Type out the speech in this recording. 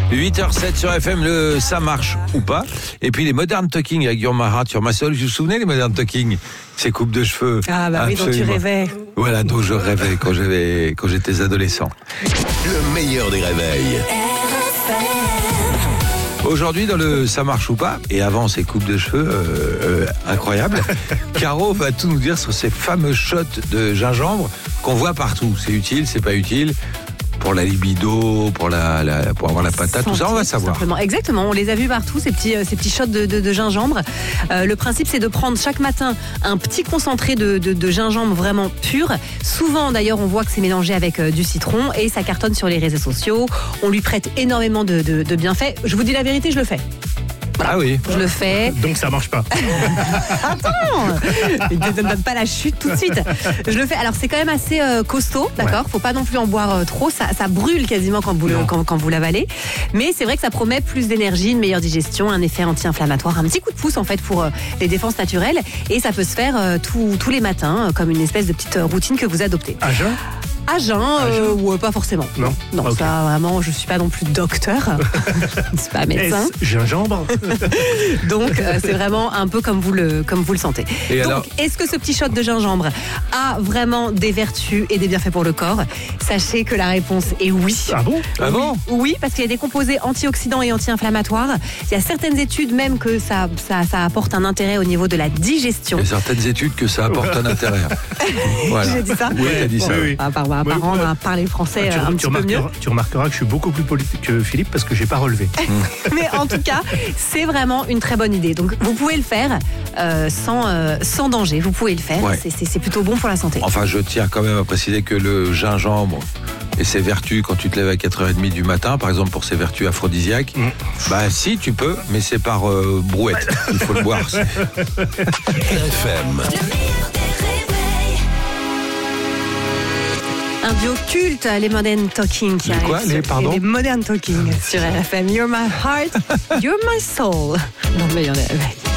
8h07 sur FM, ça marche ou pas. Et puis les Modern Talking avec You're My Heart, You're My Soul. Vous vous souvenez les Modern Talking? Ces coupes de cheveux. Ah bah oui, dont tu rêvais. Voilà, dont je rêvais quand j'étais adolescent. Le meilleur des réveils. Aujourd'hui, dans le ça marche ou pas, et avant ces coupes de cheveux incroyables, Caro va tout nous dire sur ces fameux shots de gingembre qu'on voit partout. C'est utile, c'est pas utile? Pour la libido, pour avoir la patate, tout ça, on va savoir. Simplement. Exactement, on les a vus partout, ces petits shots de gingembre. Le principe, c'est de prendre chaque matin un petit concentré de gingembre vraiment pur. Souvent, d'ailleurs, on voit que c'est mélangé avec du citron et ça cartonne sur les réseaux sociaux. On lui prête énormément de bienfaits. Je vous dis la vérité, je le fais. Ah oui. Je le fais. Donc ça marche pas. Attends, ne donne pas la chute tout de suite. Je le fais. Alors c'est quand même assez costaud, d'accord. Faut pas non plus en boire trop. Ça brûle quasiment quand vous l'avalez. Mais c'est vrai que ça promet plus d'énergie, une meilleure digestion, un effet anti-inflammatoire, un petit coup de pouce en fait pour les défenses naturelles. Et ça peut se faire tous les matins, comme une espèce de petite routine que vous adoptez. À jeun ? À jeun, ou pas forcément. Non, okay. Ça vraiment, je suis pas non plus docteur. Je suis pas médecin. Gingembre. Donc c'est vraiment un peu comme vous le sentez. Et donc alors... est-ce que ce petit shot de gingembre a vraiment des vertus et des bienfaits pour le corps? Sachez que la réponse est oui. Ah bon? Ah bon? Oui, parce qu'il y a des composés antioxydants et anti-inflammatoires. Il y a certaines études même que ça apporte un intérêt au niveau de la digestion. Il y a certaines études que ça apporte un intérêt. Voilà. J'ai dit ça? Oui, t'as dit ça. Oui. Apparemment, on a parlé français un petit peu mieux. Tu remarqueras que je suis beaucoup plus politique que Philippe parce que j'ai pas relevé. Mais en tout cas, c'est vraiment une très bonne idée. Donc, vous pouvez le faire sans danger. Vous pouvez le faire. Ouais. C'est plutôt bon pour la santé. Enfin, je tiens quand même à préciser que le gingembre et ses vertus quand tu te lèves à 4h30 du matin, par exemple pour ses vertus aphrodisiaques, bah si tu peux, mais c'est par brouette. Il faut le boire. RFM. Un duo culte, les Modern Talking qui arrive. Quoi, les Modern Talking sur RFM. You're my heart, you're my soul. Dans le meilleur des réveils.